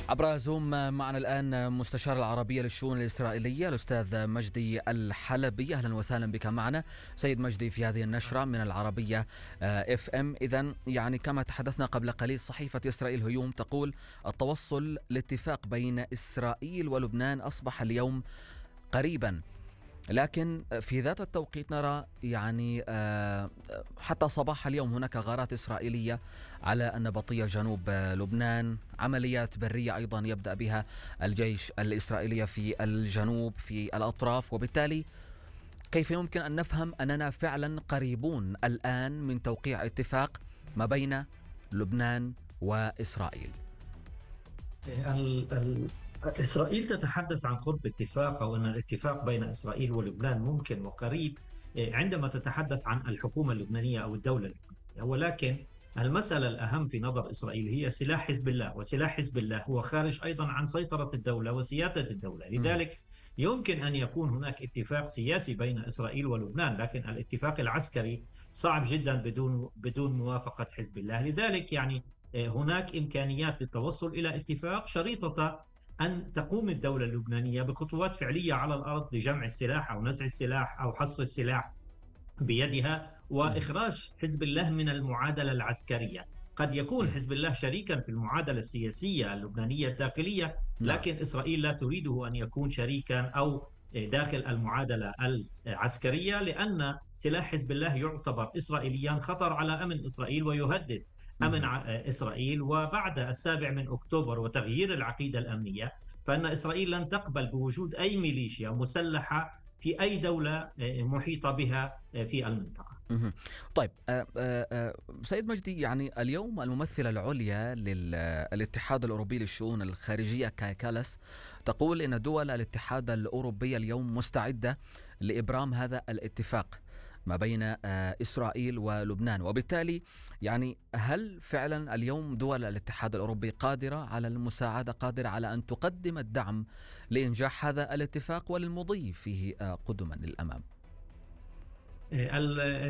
عبر زوم معنا الآن مستشار العربية للشؤون الإسرائيلية الأستاذ مجدي الحلبي. أهلا وسهلا بك معنا سيد مجدي في هذه النشرة من العربية اف ام. إذن يعني كما تحدثنا قبل قليل، صحيفة إسرائيل هيوم تقول التوصل لاتفاق بين إسرائيل ولبنان أصبح اليوم قريبا، لكن في ذات التوقيت نرى يعني حتى صباح اليوم هناك غارات إسرائيلية على النبطية جنوب لبنان، عمليات برية أيضا يبدأ بها الجيش الإسرائيلي في الجنوب في الأطراف، وبالتالي كيف يمكن أن نفهم أننا فعلا قريبون الآن من توقيع اتفاق ما بين لبنان وإسرائيل؟ إسرائيل تتحدث عن قرب اتفاق أو أن الاتفاق بين إسرائيل ولبنان ممكن وقريب عندما تتحدث عن الحكومة اللبنانية أو الدولة اللبنانية، ولكن المسألة الأهم في نظر إسرائيل هي سلاح حزب الله، وسلاح حزب الله هو خارج أيضا عن سيطرة الدولة وسيادة الدولة. لذلك يمكن أن يكون هناك اتفاق سياسي بين إسرائيل ولبنان، لكن الاتفاق العسكري صعب جدا بدون موافقة حزب الله. لذلك يعني هناك إمكانيات للتوصل إلى اتفاق، شريطة أن تقوم الدولة اللبنانية بخطوات فعلية على الأرض لجمع السلاح أو نزع السلاح أو حصر السلاح بيدها وإخراج حزب الله من المعادلة العسكرية. قد يكون حزب الله شريكا في المعادلة السياسية اللبنانية الداخلية، نعم. لكن إسرائيل لا تريده أن يكون شريكا أو داخل المعادلة العسكرية، لأن سلاح حزب الله يعتبر إسرائيليا خطر على أمن إسرائيل ويهدد أمن إسرائيل. وبعد 7 أكتوبر وتغيير العقيدة الأمنية، فإن إسرائيل لن تقبل بوجود أي ميليشيا مسلحة في أي دولة محيطة بها في المنطقة. طيب، سيد مجدي، يعني اليوم الممثلة العليا للاتحاد الأوروبي للشؤون الخارجية كاي كالاس تقول إن دول الاتحاد الأوروبي اليوم مستعدة لإبرام هذا الاتفاق ما بين إسرائيل ولبنان، وبالتالي يعني هل فعلا اليوم دول الاتحاد الأوروبي قادرة على المساعدة، قادرة على أن تقدم الدعم لإنجاح هذا الاتفاق وللمضي فيه قدما للأمام؟